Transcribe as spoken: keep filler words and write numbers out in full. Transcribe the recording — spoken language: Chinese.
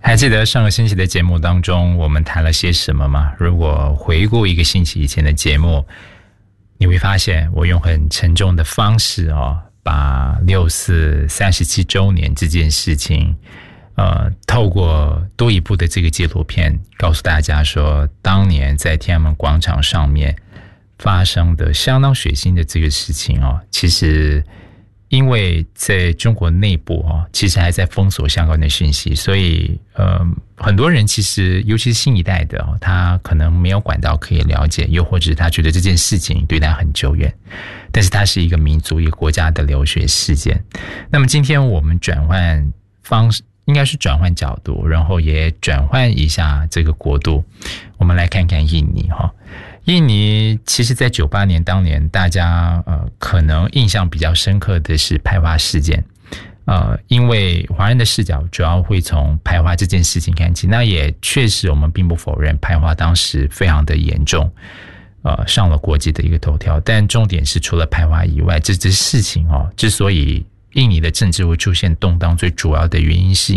还记得上个星期的节目当中我们谈了些什么吗？如果回顾一个星期以前的节目，你会发现我用很沉重的方式哦，把六四三十七周年这件事情呃，透过多一部的这个纪录片告诉大家说，当年在天安门广场上面发生的相当血腥的这个事情哦，其实因为在中国内部哦，其实还在封锁相关的讯息，所以呃，很多人其实尤其是新一代的哦，他可能没有管道可以了解，又或者他觉得这件事情对他很久远，但是它是一个民族一个国家的流血事件。那么今天我们转换方式，应该是转换角度，然后也转换一下这个国度，我们来看看印尼哈。印尼其实在九八年当年大家呃可能印象比较深刻的是排华事件，呃因为华人的视角主要会从排华这件事情看起，那也确实我们并不否认排华当时非常的严重，呃上了国际的一个头条，但重点是除了排华以外，这这事情哦之所以印尼的政治会出现动荡，最主要的原因是